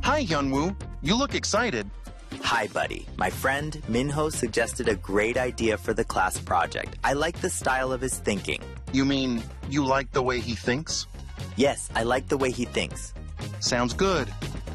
Hi, Hyunwoo. You look excited. Hi, buddy. My friend Minho suggested a great idea for the class project. I like the style of his thinking. You mean you like the way he thinks? Yes, I like the way he thinks. Sounds good.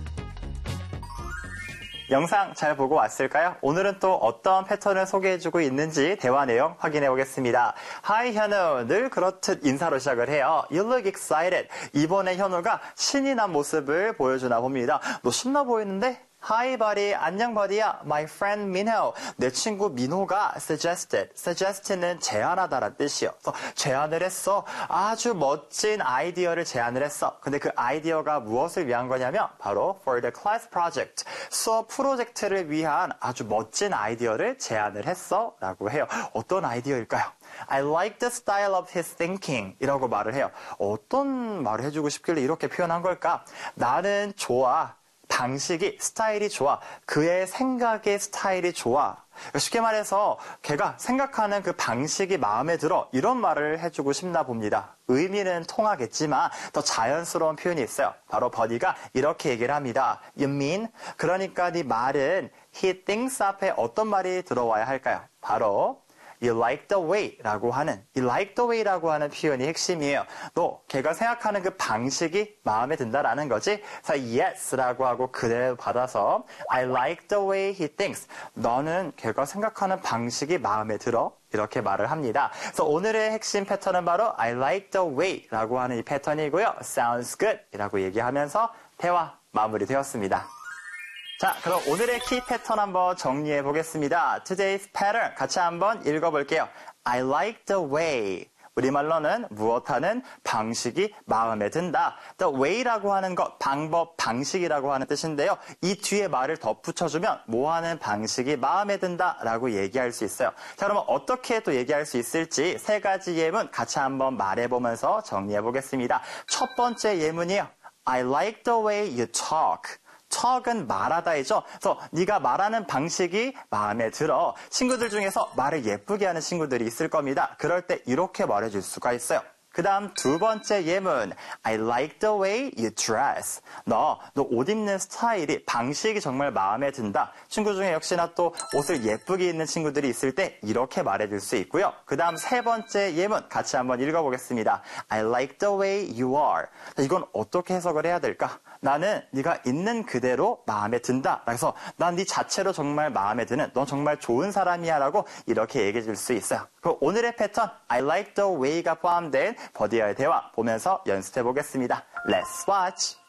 영상 잘 보고 왔을까요? 오늘은 또 어떤 패턴을 소개해주고 있는지 대화 내용 확인해 보겠습니다. Hi, 현우. 늘 그렇듯 인사로 시작을 해요. You look excited. 이번에 현우가 신이 난 모습을 보여주나 봅니다. 너 신나 보이는데? Hi, buddy. 안녕, buddy야. My friend Minho. 내 친구 민호가 suggest는 제안하다라는 뜻이요. 제안을 했어. 아주 멋진 아이디어를 제안을 했어. 근데 그 아이디어가 무엇을 위한 거냐면 바로 for the class project. 수업 프로젝트를 위한 아주 멋진 아이디어를 제안을 했어. 라고 해요. 어떤 아이디어일까요? I like the style of his thinking. 이라고 말을 해요. 어떤 말을 해주고 싶길래 이렇게 표현한 걸까? 나는 좋아. 방식이, 스타일이 좋아. 그의 생각의 스타일이 좋아. 쉽게 말해서 걔가 생각하는 그 방식이 마음에 들어. 이런 말을 해주고 싶나 봅니다. 의미는 통하겠지만 더 자연스러운 표현이 있어요. 바로 버디가 이렇게 얘기를 합니다. You mean? 그러니까 네 말은 he thinks 앞에 어떤 말이 들어와야 할까요? 바로 You like the way 라고 하는, You like the way 라고 하는 표현이 핵심이에요. 너, 걔가 생각하는 그 방식이 마음에 든다라는 거지? 그래서 yes 라고 하고 그대로 받아서 I like the way he thinks. 너는 걔가 생각하는 방식이 마음에 들어? 이렇게 말을 합니다. 그래서 오늘의 핵심 패턴은 바로 I like the way 라고 하는 이 패턴이고요. Sounds good 이라고 얘기하면서 대화 마무리되었습니다. 자, 그럼 오늘의 키 패턴 한번 정리해 보겠습니다. Today's pattern 같이 한번 읽어볼게요. I like the way. 우리말로는 무엇하는 방식이 마음에 든다. The way라고 하는 것, 방법, 방식이라고 하는 뜻인데요. 이 뒤에 말을 덧붙여주면 뭐하는 방식이 마음에 든다라고 얘기할 수 있어요. 자, 그러면 어떻게 또 얘기할 수 있을지 세 가지 예문 같이 한번 말해보면서 정리해 보겠습니다. 첫 번째 예문이에요. I like the way you talk. talk은 말하다이죠. 그래서 네가 말하는 방식이 마음에 들어. 친구들 중에서 말을 예쁘게 하는 친구들이 있을 겁니다. 그럴 때 이렇게 말해줄 수가 있어요. 그 다음 두 번째 예문. I like the way you dress. 너 옷 입는 스타일이, 방식이 정말 마음에 든다. 친구 중에 역시나 또 옷을 예쁘게 입는 친구들이 있을 때 이렇게 말해줄 수 있고요. 그 다음 세 번째 예문 같이 한번 읽어보겠습니다. I like the way you are. 이건 어떻게 해석을 해야 될까? 나는 네가 있는 그대로 마음에 든다. 그래서 난 네 자체로 정말 마음에 드는, 넌 정말 좋은 사람이야 라고 이렇게 얘기해 줄 수 있어요. 그럼 오늘의 패턴 I like the way가 포함된 버디와의 대화 보면서 연습해 보겠습니다. Let's watch!